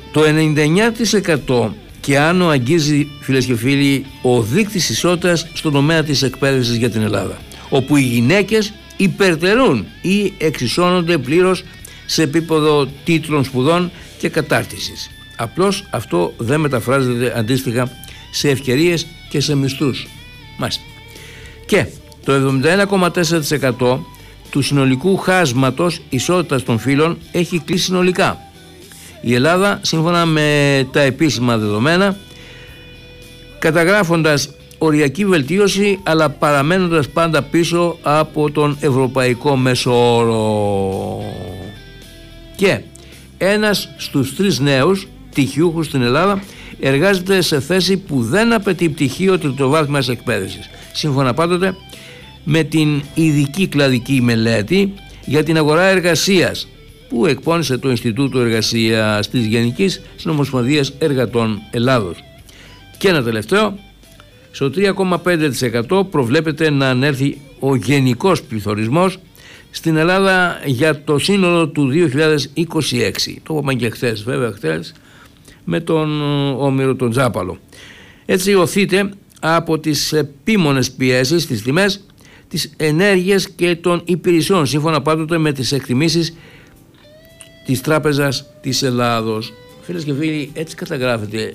Το 99% και άνω αγγίζει, φίλες και φίλοι, ο δείκτης ισότητας στον τομέα της εκπαίδευσης για την Ελλάδα, όπου οι γυναίκες υπερτερούν ή εξισώνονται πλήρως σε επίπεδο τίτλων σπουδών και κατάρτισης. Απλώς αυτό δεν μεταφράζεται αντίστοιχα σε ευκαιρίες και σε μισθούς. Μάλιστα. Και το 71,4% του συνολικού χάσματος ισότητας των φύλων έχει κλείσει συνολικά. Η Ελλάδα, σύμφωνα με τα επίσημα δεδομένα, καταγράφοντας οριακή βελτίωση, αλλά παραμένοντας πάντα πίσω από τον ευρωπαϊκό μέσο όρο. Και ένας στους 3 νέους πτυχιούχους στην Ελλάδα εργάζεται σε θέση που δεν απαιτεί πτυχίο τριτοβάθμιας εκπαίδευσης, σύμφωνα πάντοτε με την ειδική κλαδική μελέτη για την αγορά εργασίας που εκπώνησε το Ινστιτούτο Εργασίας της Γενικής Συνομοσπονδίας Εργατών Ελλάδος. Και ένα τελευταίο, στο 3,5% προβλέπεται να ανέλθει ο γενικός πληθωρισμός στην Ελλάδα για το σύνολο του 2026. Το είπαμε και χθες, βέβαια χθες, με τον Όμηρο τον Τζάπαλο. Έτσι οθείται από τις επίμονες πιέσεις στις τιμές, τις ενέργειες και των υπηρεσιών, σύμφωνα πάντοτε με τις εκτιμήσεις της Τράπεζας της Ελλάδος. Φίλες και φίλοι, έτσι καταγράφεται